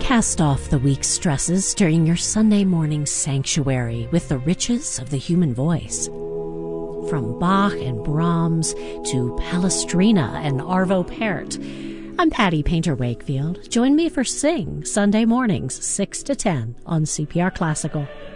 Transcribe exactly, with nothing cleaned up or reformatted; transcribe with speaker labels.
Speaker 1: Cast off the week's stresses during your Sunday morning sanctuary with the riches of the human voice. From Bach and Brahms to Palestrina and Arvo Pärt, I'm Patty Painter Wakefield. Join me for Sing Sunday mornings, six to ten on C P R Classical.